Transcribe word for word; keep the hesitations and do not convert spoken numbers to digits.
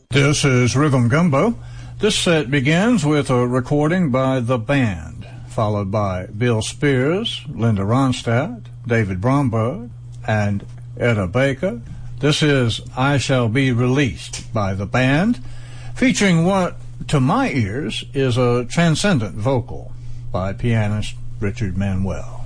This is Rhythm Gumbo. This set begins with a recording by The Band, followed by Bill Spears, Linda Ronstadt, David Bromberg, and Etta Baker. This is I Shall Be Released by The Band, featuring what, to my ears, is a transcendent vocal by pianist Richard Manuel.